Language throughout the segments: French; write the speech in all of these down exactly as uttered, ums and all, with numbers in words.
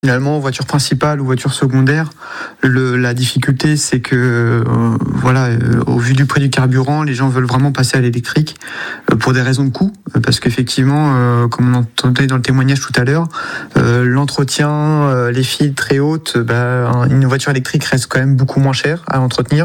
Finalement, voiture principale ou voiture secondaire, le, la difficulté, c'est que, euh, voilà, euh, au vu du prix du carburant, les gens veulent vraiment passer à l'électrique euh, pour des raisons de coût, parce qu'effectivement, euh, comme on entendait dans le témoignage tout à l'heure, euh, l'entretien, euh, les fils très hautes, bah, une voiture électrique reste quand même beaucoup moins chère à entretenir.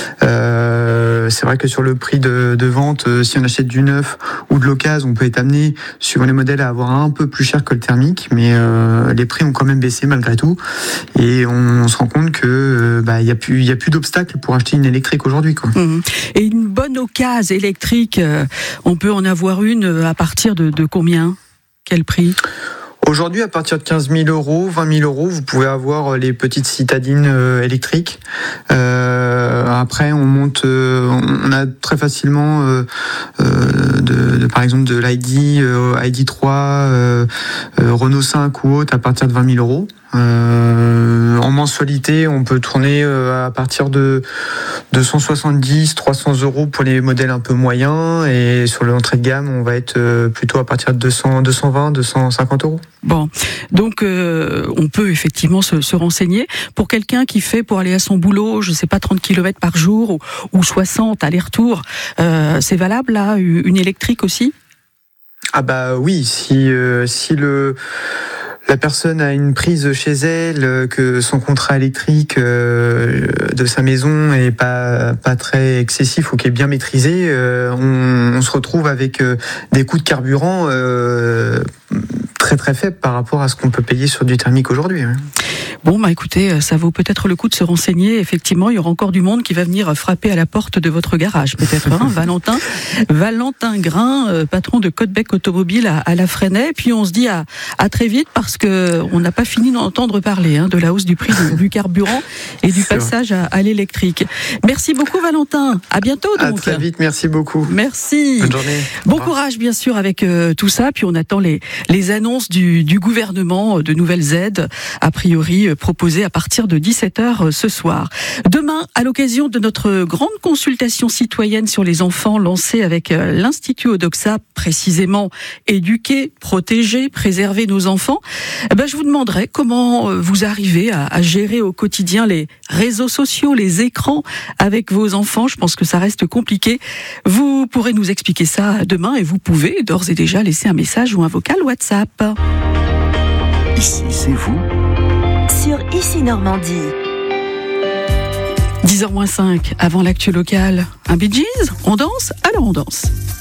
Euh, c'est vrai que sur le prix de, de vente, euh, si on achète du neuf ou de l'occasion, on peut être amené, suivant les modèles, à avoir un peu plus cher que le thermique, mais euh, les prix ont quand même baissé malgré tout, et on, on se rend compte que euh, bah, y a plus il y a plus d'obstacles pour acheter une électrique aujourd'hui, quoi. Mmh. Et une bonne occasion électrique, euh, on peut en avoir une à partir de, de combien? Quel prix? Aujourd'hui, à partir de quinze mille euros, vingt mille euros, vous pouvez avoir les petites citadines euh, électriques. Euh, après, on monte, euh, on a très facilement, euh, euh, de, de, par exemple, de l'I D, euh, I D trois, euh, euh, Renault cinq ou autre, à partir de vingt mille euros. Euh, en mensualité, on peut tourner euh, à partir de deux cent soixante-dix, trois cents euros pour les modèles un peu moyens, et sur l'entrée de gamme, on va être euh, plutôt à partir de deux cents, deux cent vingt, deux cent cinquante euros. Bon, donc euh, on peut effectivement se, se renseigner. Pour quelqu'un qui fait pour aller à son boulot, je sais pas, trente kilomètres par jour ou, ou soixante aller-retour, euh, c'est valable là, une électrique aussi? Ah bah oui, si euh, si le la personne a une prise chez elle, que son contrat électrique euh, de sa maison est pas pas très excessif ou qui est bien maîtrisé, euh, on, on se retrouve avec euh, des coûts de carburant euh, très très faibles par rapport à ce qu'on peut payer sur du thermique aujourd'hui. Hein. Bon, bah écoutez, ça vaut peut-être le coup de se renseigner. Effectivement, il y aura encore du monde qui va venir frapper à la porte de votre garage, peut-être. Hein, Valentin, Valentin Grain, euh, patron de Codec Automobile à, à La Fresnaye. Puis on se dit à, à très vite, parce que on n'a pas fini d'entendre parler hein, de la hausse du prix du, du carburant et du C'est passage à, à l'électrique. Merci beaucoup, Valentin. À bientôt. Donc. À très vite. Merci beaucoup. Merci. Bonne journée. Bon courage, bien sûr, avec euh, tout ça. Puis on attend les les annonces du, du gouvernement, de nouvelles aides, a priori proposées à partir de dix-sept heures ce soir. Demain, à l'occasion de notre grande consultation citoyenne sur les enfants lancée avec l'Institut Odoxa, précisément éduquer, protéger, préserver nos enfants, eh ben, je vous demanderai comment vous arrivez à, à gérer au quotidien les réseaux sociaux, les écrans avec vos enfants. Je pense que ça reste compliqué. Vous pourrez nous expliquer ça demain, et vous pouvez d'ores et déjà laisser un message ou un vocal WhatsApp. Ici, c'est vous sur Ici Normandie. dix heures moins cinq, avant l'actu local. Un Bee Gees, on danse? Alors on danse.